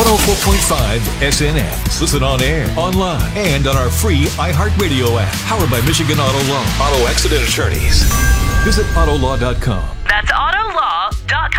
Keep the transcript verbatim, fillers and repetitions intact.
one oh four point five S N X. Listen on air, online, and on our free iHeartRadio app. Powered by Michigan Auto Law. Auto Accident Attorneys. Visit auto law dot com. That's auto law dot com.